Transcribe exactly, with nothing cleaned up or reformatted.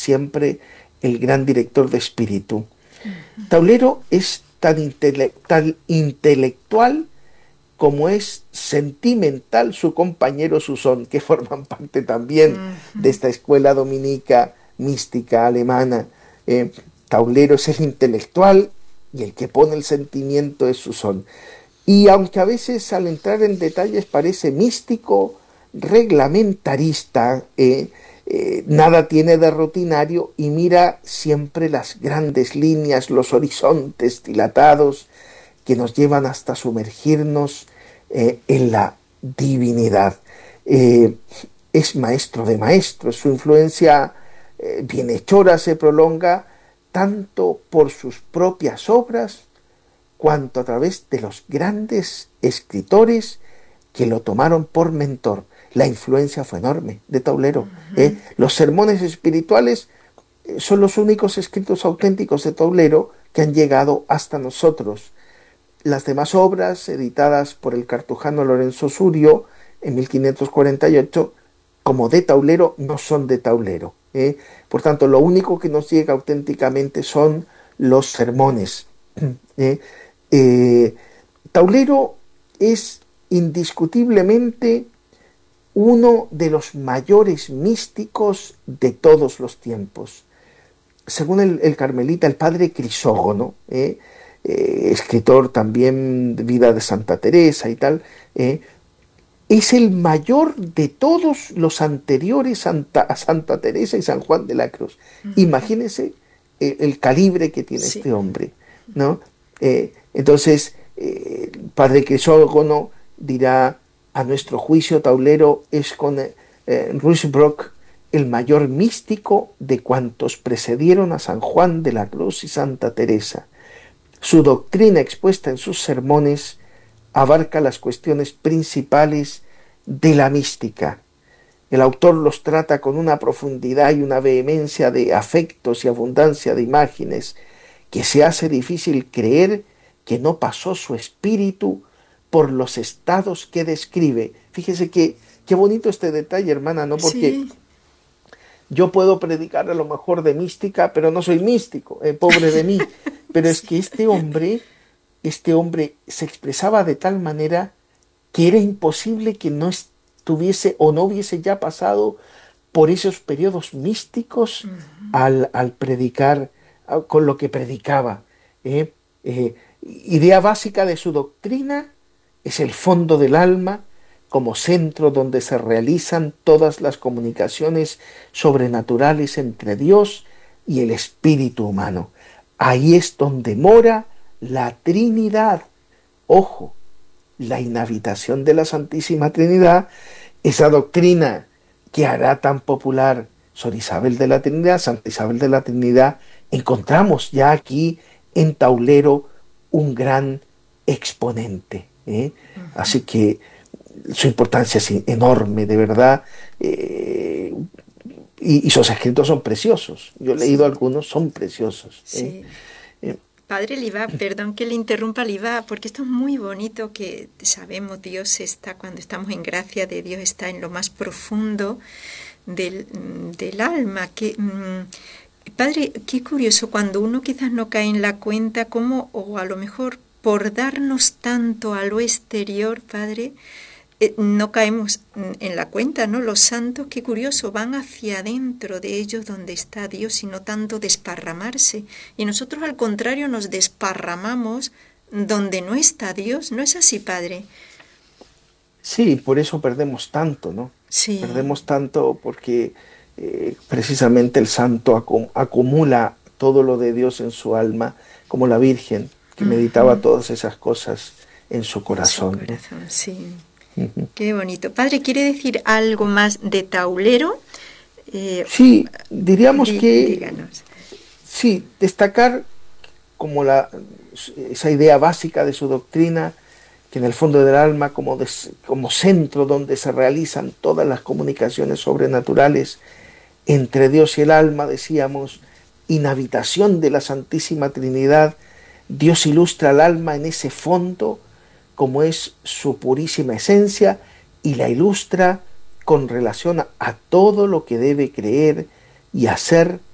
siempre el gran director de espíritu. Taulero es tan, intele tan intelectual como es sentimental su compañero Susón, que forman parte también Uh-huh. de esta escuela dominica mística alemana. Eh, Taulero es el intelectual y el que pone el sentimiento es Susón. Y aunque a veces al entrar en detalles parece místico, reglamentarista, eh, eh, nada tiene de rutinario y mira siempre las grandes líneas, los horizontes dilatados que nos llevan hasta sumergirnos eh, en la divinidad. Eh, es maestro de maestros, su influencia eh, bienhechora se prolonga tanto por sus propias obras cuanto a través de los grandes escritores que lo tomaron por mentor. La influencia fue enorme de Taulero. Uh-huh. ¿eh? Los sermones espirituales eh, son los únicos escritos auténticos de Taulero que han llegado hasta nosotros. Las demás obras, editadas por el cartujano Lorenzo Surio en mil quinientos cuarenta y ocho, como de Taulero, no son de Taulero. ¿eh? Por tanto, lo único que nos llega auténticamente son los sermones. ¿eh? Eh, Taulero es indiscutiblemente uno de los mayores místicos de todos los tiempos. Según el, el carmelita, el padre Crisógono, ¿eh? Eh, escritor también de vida de Santa Teresa y tal, eh, es el mayor de todos los anteriores Santa, a Santa Teresa y San Juan de la Cruz. Uh-huh. Imagínense eh, el calibre que tiene sí. este hombre, ¿no? Eh, entonces, eh, padre Crisógono dirá, a nuestro juicio, Taulero es con eh, Ruysbrock el mayor místico de cuantos precedieron a San Juan de la Cruz y Santa Teresa. Su doctrina expuesta en sus sermones abarca las cuestiones principales de la mística. El autor los trata con una profundidad y una vehemencia de afectos y abundancia de imágenes que se hace difícil creer que no pasó su espíritu por los estados que describe. Fíjese que qué bonito este detalle, hermana, ¿no? Porque sí. yo puedo predicar a lo mejor de mística, pero no soy místico, eh, pobre de mí. Pero es que este hombre, este hombre se expresaba de tal manera que era imposible que no estuviese o no hubiese ya pasado por esos periodos místicos uh-huh. al, al predicar, con lo que predicaba. ¿eh? Eh, idea básica de su doctrina es el fondo del alma como centro donde se realizan todas las comunicaciones sobrenaturales entre Dios y el espíritu humano. Ahí es donde mora la Trinidad. Ojo, la inhabitación de la Santísima Trinidad, esa doctrina que hará tan popular Sor Isabel de la Trinidad, Santa Isabel de la Trinidad, encontramos ya aquí en Taulero un gran exponente. ¿eh? Uh-huh. Así que su importancia es enorme, de verdad. Eh, y, y sus escritos son preciosos. Yo he leído sí. algunos, son preciosos. Sí. ¿eh? Eh, Padre, le iba, perdón que le interrumpa, le iba, porque esto es muy bonito, que sabemos Dios está, cuando estamos en gracia de Dios, está en lo más profundo del, del alma. Que, mmm, padre, qué curioso, cuando uno quizás no cae en la cuenta, cómo, o a lo mejor por darnos tanto a lo exterior, Padre, eh, no caemos en la cuenta, ¿no? Los santos, qué curioso, van hacia adentro de ellos donde está Dios y no tanto desparramarse. Y nosotros al contrario nos desparramamos donde no está Dios. ¿No es así, Padre? Sí, por eso perdemos tanto, ¿no? Sí. Perdemos tanto porque eh, precisamente el santo acum- acumula todo lo de Dios en su alma, como la Virgen, que uh-huh. meditaba todas esas cosas en su corazón. En su corazón, ¿no? Sí. Uh-huh. Qué bonito. Padre, ¿quiere decir algo más de Taulero? Eh, sí, diríamos di, que... Díganos. Sí, destacar como la, esa idea básica de su doctrina, que en el fondo del alma, como, de, como centro donde se realizan todas las comunicaciones sobrenaturales entre Dios y el alma, decíamos, inhabitación de la Santísima Trinidad, Dios ilustra al alma en ese fondo, como es su purísima esencia, y la ilustra con relación a, a todo lo que debe creer y hacer